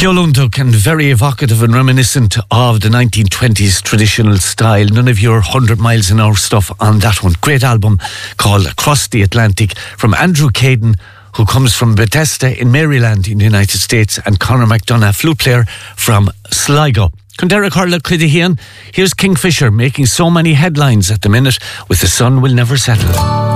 Keolunduk, and very evocative and reminiscent of the 1920s traditional style. None of your 100 miles an hour stuff on that one. Great album called Across the Atlantic from Andrew Caden, who comes from Bethesda in Maryland in the United States, and Conor McDonough, flute player from Sligo. Derek Hurla Cridahian. Here's Kingfisher making so many headlines at the minute with The Sun Will Never Settle.